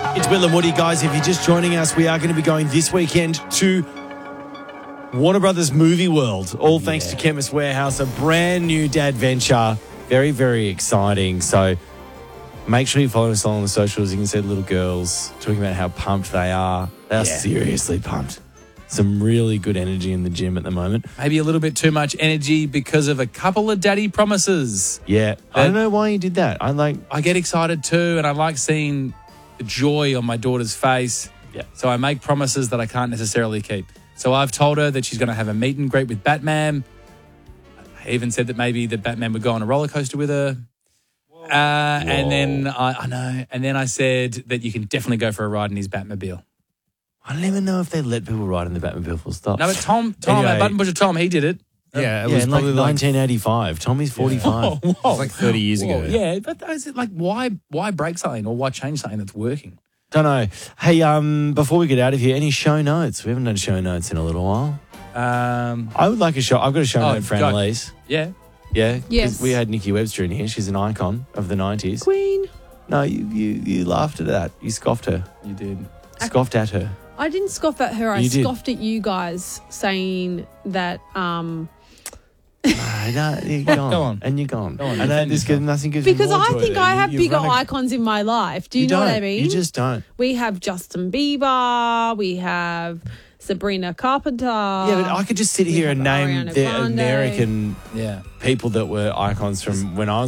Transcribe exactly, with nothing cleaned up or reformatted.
It's Will and Woody, guys. If you're just joining us, we are going to be going this weekend to Warner Brothers Movie World, all thanks Yeah. to Chemist Warehouse, a brand new dad venture. Very, very exciting. So make sure you follow us on the socials. You can see the little girls talking about how pumped they are. They are Yeah. seriously pumped. Some really good energy in the gym at the moment. Maybe a little bit too much energy because of a couple of daddy promises. Yeah. I don't know why you did that. I like... I get excited too, and I like seeing the joy on my daughter's face. Yeah. So I make promises that I can't necessarily keep. So I've told her that she's going to have a meet and greet with Batman. I even said that maybe that Batman would go on a roller coaster with her. Uh, and then I, I know. And then I said that you can definitely go for a ride in his Batmobile. I don't even know if they let people ride in the Batmobile full stop. No, but Tom, Tom, Anyway. uh, Button Pusher Tom, he did it. Yeah, it yeah, was in like probably like, nineteen eighty-five. Tommy's forty-five. Oh, whoa. it was like thirty years Whoa, ago. yeah, but is it like why why break something or why change something that's working? Don't know. Hey, um, before we get out of here, any show notes? We haven't done show notes in a little while. Um, I would like a show. I've got a show Oh, note for go. Annalise. yeah. Yeah. 'cause Yes. We had Nikki Webster in here. She's an icon of the nineties. Queen. No, you, you, you laughed at that. You scoffed her. You did. Scoffed at her. I didn't scoff at her. I You did. scoffed at you guys saying that. Um, Ah, no, you're gone. Go on. And you're gone. Go on, I know defend this yourself. gives nothing gives me because more I joy think than I you- have you've bigger run a- icons in my life. Do you, know don't. what I mean? You just don't. We have Justin Bieber. We have Sabrina Carpenter. Yeah, but I could just sit we here have and name Ariana the Grande. American Yeah. people that were icons from when I was